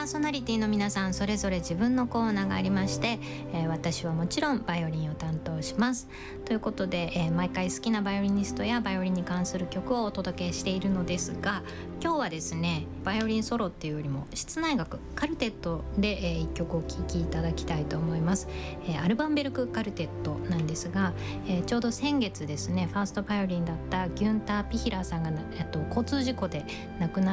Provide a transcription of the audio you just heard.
ソナリティの皆さんそれぞれ自分のコーナーがありまして、私はもちろんバイオリンを担当しますということで、毎回好きなバイオリニストやバイオリンに関する曲をお届けしているのですが、今日はですねバイオリンソロっていうよりも室内楽カルテットで、1曲お聴きいただきたいと思います。アルバンベルクカルテットなんですが、ちょうど先月ですねファーストバイオリンだったギュンター・ピヒラーさんが、交通事故で亡くな